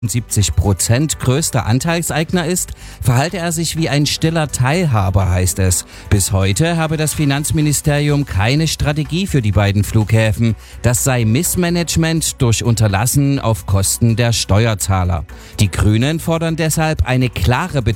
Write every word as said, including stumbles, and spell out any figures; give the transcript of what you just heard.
siebzig Prozent größter Anteilseigner ist, verhalte er sich wie ein stiller Teilhaber, heißt es. Bis heute habe das Finanzministerium keine Strategie für die beiden Flughäfen. Das sei Missmanagement durch Unterlassen auf Kosten der Steuerzahler. Die Grünen fordern deshalb eine klare Beteiligung